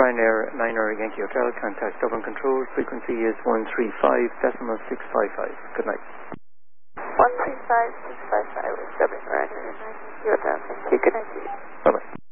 Ryanair 9 Yankee Hotel, contact Dublin Control, frequency is 135.655. Good night. 135.655 with Dublin Ryanair 9 Yankee Hotel. Thank you. Good night to you. Bye-bye.